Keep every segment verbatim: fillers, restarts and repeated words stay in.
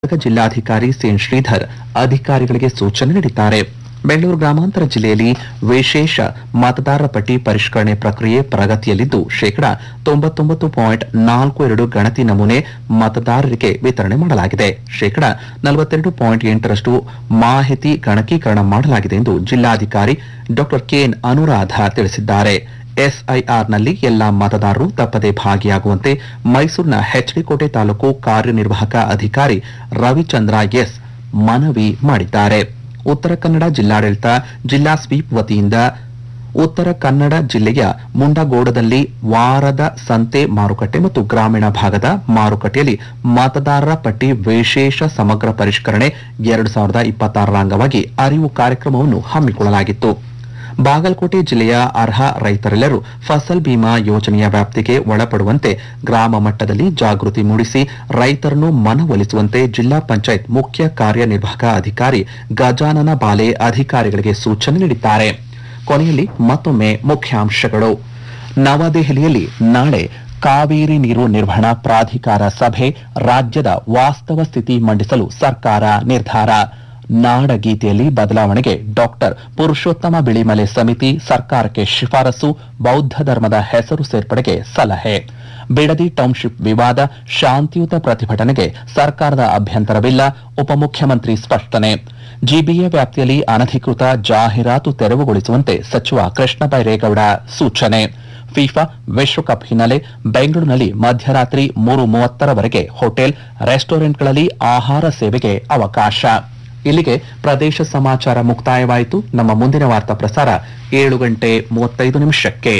ಜಿಲ್ಲಾಧಿಕಾರಿ ಸಿಎನ್ ಶ್ರೀಧರ್ ಅಧಿಕಾರಿಗಳಿಗೆ ಸೂಚನೆ ನೀಡಿದ್ದಾರೆ. ಬೆಂಗಳೂರು ಗ್ರಾಮಾಂತರ ಜಿಲ್ಲೆಯಲ್ಲಿ ವಿಶೇಷ ಮತದಾರರ ಪಟ್ಟಿ ಪರಿಷ್ಕರಣೆ ಪ್ರಕ್ರಿಯೆ ಪ್ರಗತಿಯಲ್ಲಿದ್ದು ಶೇಕಡಾ ತೊಂಬತ್ತೊಂಬತ್ತು ಪಾಯಿಂಟ್ ನಾಲ್ಕು ಎರಡು ಗಣತಿ ನಮೂನೆ ಮತದಾರರಿಗೆ ವಿತರಣೆ ಮಾಡಲಾಗಿದೆ. ಶೇಕಡಾ ನಲವತ್ತೆರಡು ಪಾಯಿಂಟ್ ಎಂಟರಷ್ಟು ಮಾಹಿತಿ ಗಣಕೀಕರಣ ಮಾಡಲಾಗಿದೆ ಎಂದು ಜಿಲ್ಲಾಧಿಕಾರಿ ಡಾ ಕೆಎನ್ ಅನುರಾಧ ತಿಳಿಸಿದ್ದಾರೆ. ಎಸ್ಐಆರ್ನಲ್ಲಿ ಎಲ್ಲಾ ಮತದಾರರು ತಪ್ಪದೆ ಭಾಗಿಯಾಗುವಂತೆ ಮೈಸೂರಿನ ಎಚ್ಡಿಕೋಟೆ ತಾಲೂಕು ಕಾರ್ಯನಿರ್ವಾಹಕ ಅಧಿಕಾರಿ ರವಿಚಂದ್ರ ಎಸ್ ಮನವಿ ಮಾಡಿದ್ದಾರೆ. ಉತ್ತರ ಕನ್ನಡ ಜಿಲ್ಲಾಡಳಿತ ಜಿಲ್ಲಾ ಸ್ವೀಪ್ ವತಿಯಿಂದ ಉತ್ತರ ಕನ್ನಡ ಜಿಲ್ಲೆಯ ಮುಂಡಗೋಡದಲ್ಲಿ ವಾರದ ಸಂತೆ ಮಾರುಕಟ್ಟೆ ಮತ್ತು ಗ್ರಾಮೀಣ ಭಾಗದ ಮಾರುಕಟ್ಟೆಯಲ್ಲಿ ಮತದಾರರ ಪಟ್ಟಿ ವಿಶೇಷ ಸಮಗ್ರ ಪರಿಷ್ಕರಣೆ ಎರಡು ಸಾವಿರದ ಇಪ್ಪತ್ತಾರರ ಅಂಗವಾಗಿ ಅರಿವು ಕಾರ್ಯಕ್ರಮವನ್ನು ಹಮ್ಮಿಕೊಳ್ಳಲಾಗಿತ್ತು. ಬಾಗಲಕೋಟೆ ಜಿಲ್ಲೆಯ ಅರ್ಹ ರೈತರೆಲ್ಲರೂ ಫಸಲ್ ಬಿಮಾ ಯೋಜನೆಯ ವ್ಯಾಪ್ತಿಗೆ ಒಳಪಡುವಂತೆ ಗ್ರಾಮ ಮಟ್ಟದಲ್ಲಿ ಜಾಗೃತಿ ಮೂಡಿಸಿ ರೈತರನ್ನು ಮನವೊಲಿಸುವಂತೆ ಜಿಲ್ಲಾ ಪಂಚಾಯತ್ ಮುಖ್ಯ ಕಾರ್ಯನಿರ್ವಾಹಕ ಅಧಿಕಾರಿ ಗಜಾನನ ಬಾಲೆ ಅಧಿಕಾರಿಗಳಿಗೆ ಸೂಚನೆ ನೀಡಿದ್ದಾರೆ. ಕೊನೆಯಲ್ಲಿ ಮತ್ತೊಮ್ಮೆ ಮುಖ್ಯಾಂಶಗಳು. ನವದೆಹಲಿಯಲ್ಲಿ ನಾಳೆ ಕಾವೇರಿ ನೀರು ನಿರ್ವಹಣಾ ಪ್ರಾಧಿಕಾರ ಸಭೆ, ರಾಜ್ಯದ ವಾಸ್ತವ ಸ್ಥಿತಿ ಮಂಡಿಸಲು ಸರ್ಕಾರ ನಿರ್ಧಾರ. ನಾಡಗೀತೆಯಲ್ಲಿ ಬದಲಾವಣೆಗೆ ಡಾಕ್ಟರ್ ಪುರುಷೋತ್ತಮ ಬಿಳಿಮಲೆ ಸಮಿತಿ ಸರ್ಕಾರಕ್ಕೆ ಶಿಫಾರಸು, ಬೌದ್ಧ ಧರ್ಮದ ಹೆಸರು ಸೇರ್ಪಡೆಗೆ ಸಲಹೆ. ಬಿಡದಿ ಟೌನ್ಶಿಪ್ ವಿವಾದ, ಶಾಂತಿಯುತ ಪ್ರತಿಭಟನೆಗೆ ಸರ್ಕಾರದ ಅಭ್ಯಂತರವಿಲ್ಲ, ಉಪಮುಖ್ಯಮಂತ್ರಿ ಸ್ಪಷ್ಟನೆ. ಜಿಬಿಎ ವ್ಯಾಪ್ತಿಯಲ್ಲಿ ಅನಧಿಕೃತ ಜಾಹೀರಾತು ತೆರವುಗೊಳಿಸುವಂತೆ ಸಚಿವ ಕೃಷ್ಣ ಬೈರೇಗೌಡ ಸೂಚನೆ. ಫಿಫಾ ವಿಶ್ವಕಪ್ ಹಿನ್ನೆಲೆ ಬೆಂಗಳೂರಿನಲ್ಲಿ ಮಧ್ಯರಾತ್ರಿ ಮೂರು ಮೂವತ್ತರವರೆಗೆ ಹೋಟೆಲ್, ರೆಸ್ಟೋರೆಂಟ್ಗಳಲ್ಲಿ ಆಹಾರ ಸೇವೆಗೆ ಅವಕಾಶ. ಇಲ್ಲಿಗೆ ಪ್ರದೇಶ ಸಮಾಚಾರ ಮುಕ್ತಾಯವಾಯಿತು. ನಮ್ಮ ಮುಂದಿನ ವಾರ್ತಾ ಪ್ರಸಾರ ಏಳು ಗಂಟೆ ಮೂವತ್ತೈದು ನಿಮಿಷಕ್ಕೆ.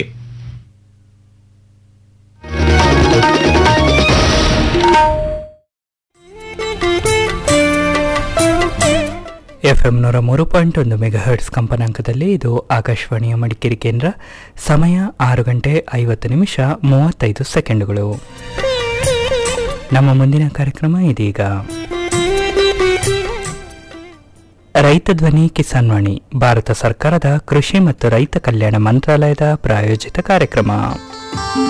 ಎಫ್ಎಂ ನೂರ ಮೂರು ಪಾಯಿಂಟ್ ಒಂದು ಮೆಗಾಹರ್ಟ್ಸ್ ಕಂಪನಾಂಕದಲ್ಲಿ ಇದು ಆಕಾಶವಾಣಿಯ ಮಡಿಕೇರಿ ಕೇಂದ್ರ. ಸಮಯ ಆರು ಗಂಟೆ ಐವತ್ತು ನಿಮಿಷ ಮೂವತ್ತೈದು ಸೆಕೆಂಡುಗಳು. ನಮ್ಮ ಮುಂದಿನ ಕಾರ್ಯಕ್ರಮ ಇದೀಗ. ರೈತ ಧ್ವನಿ ಕಿಸಾನ್ ವಾಣಿ, ಭಾರತ ಸರ್ಕಾರದ ಕೃಷಿ ಮತ್ತು ರೈತ ಕಲ್ಯಾಣ ಮಂತ್ರಾಲಯದ ಪ್ರಾಯೋಜಿತ ಕಾರ್ಯಕ್ರಮ.